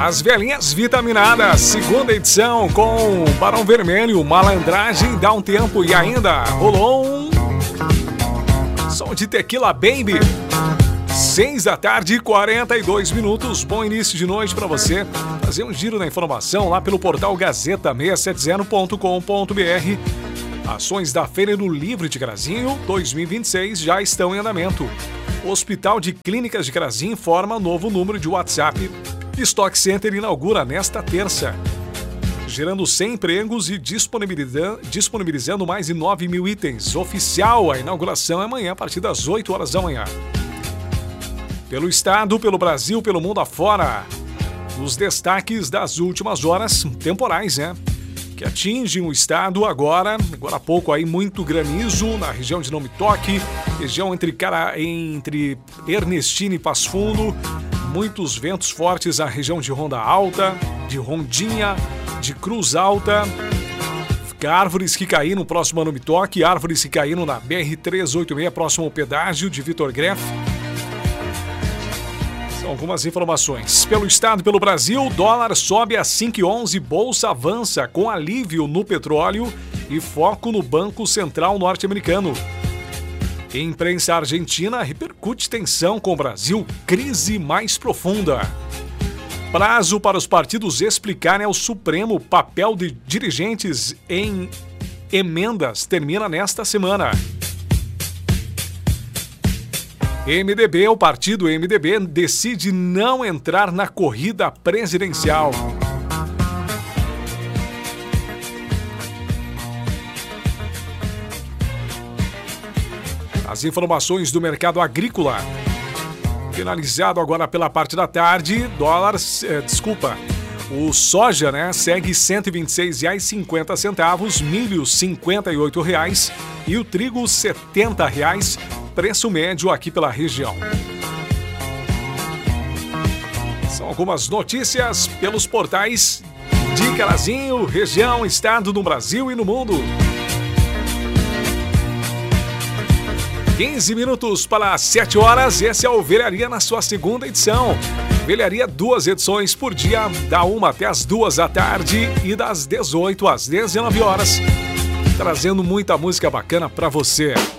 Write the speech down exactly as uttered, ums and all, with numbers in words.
As velhinhas vitaminadas, segunda edição com Barão Vermelho, Malandragem, Dá um Tempo e ainda rolou um som de Tequila Baby. Seis da tarde, quarenta e dois minutos. Bom início de noite para você. Fazer um giro na informação lá pelo portal Gazeta seiscentos e setenta ponto com ponto br. Ações da Feira do Livre de Carazinho dois mil e vinte e seis já estão em andamento. O Hospital de Clínicas de Carazinho informa novo número de WhatsApp. Stock Center inaugura nesta terça, gerando cem empregos e disponibilizando, disponibilizando mais de nove mil itens. Oficial, a inauguração é amanhã a partir das oito horas da manhã. Pelo estado, pelo Brasil, pelo mundo afora, os destaques das últimas horas, temporais, né? Que atingem o estado agora, agora há pouco aí muito granizo na região de Não Me Toque, região entre, cara, entre Ernestina e Passo Fundo, muitos ventos fortes na região de Ronda Alta, de Rondinha, de Cruz Alta, árvores que caíram próximo a Não Me Toque, árvores que caíram na B R trezentos e oitenta e seis, próximo ao pedágio de Vitor Greff. Algumas informações. Pelo estado e pelo Brasil, dólar sobe a cinco e onze, bolsa avança com alívio no petróleo e foco no Banco Central norte-americano. Imprensa argentina repercute tensão com o Brasil, crise mais profunda. Prazo para os partidos explicarem ao Supremo o papel de dirigentes em emendas termina nesta semana. M D B, o partido M D B, decide não entrar na corrida presidencial. As informações do mercado agrícola. Finalizado agora pela parte da tarde, dólar, eh, desculpa, o soja, né, segue cento e vinte e seis reais e cinquenta centavos, milho cinquenta e oito reais e o trigo setenta reais. Preço médio aqui pela região. São algumas notícias pelos portais de Carazinho, região, estado do Brasil e no mundo. quinze minutos para as sete horas, esse é o Velharia na sua segunda edição. Velharia, duas edições por dia, da uma até as duas da tarde e das dezoito às dezenove horas. Trazendo muita música bacana para você.